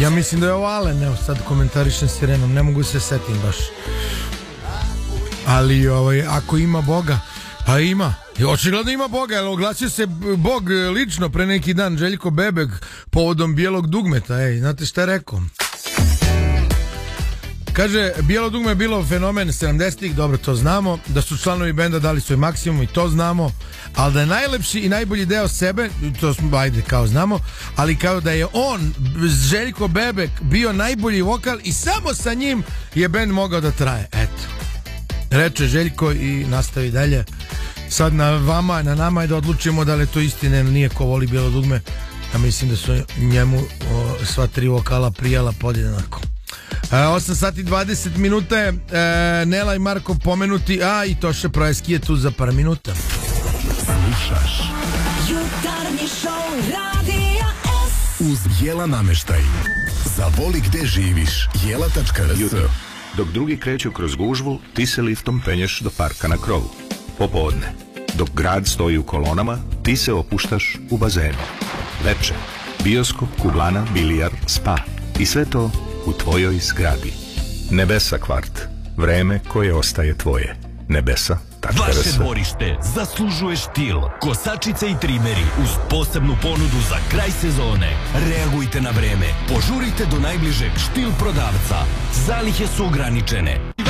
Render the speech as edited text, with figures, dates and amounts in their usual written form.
Ja mislim da je ovo Alen, evo sad komentarišem Sirenom, ne mogu se setim baš. Ali ako ima Boga, a ima, očigledno ima Boga, jer oglasio se Bog lično pre neki dan, Željko Bebek, povodom bijelog dugmeta. Znate šta je rekao? Kaže, bijelo dugme je bilo fenomen 70-ih, dobro, to znamo, da su članovi benda dali svoj maksimum i to znamo, ali da je najlepši i najbolji deo sebe, to smo, ajde, kao znamo, ali kao da je on, Željko Bebek, bio najbolji vokal i samo sa njim je bend mogao da traje. Eto, reče Željko i nastavi dalje. Sad na vama, na nama je da odlučimo da li je to istina ili nije, ko voli bijelo dugme. Ja mislim da su njemu sva tri vokala prijala podjednako. 8 sati 20 minuta je Nela i Marko pomenuti, a i Toša Projeski je tu za par minuta. Slušaš Jutarnji šou Radija S uz Jela namještaj. Zavoli gde živiš, jela.rs. Dok drugi kreću kroz gužvu, ti se liftom penješ do parka na krovu. Popodne, dok grad stoji u kolonama, ti se opuštaš u bazenu. Veče, bioskop, kuglana, bilijar, spa i sve to u tvojoj zgradi. Nebesa kvart, vreme koje ostaje tvoje. Nebesa.rs. Vaše dvorište zaslužuje štil. Kosačice i trimeri uz posebnu ponudu za kraj sezone. Reagujte na vreme. Požurite do najbližeg štil prodavca. Zalihe su ograničene.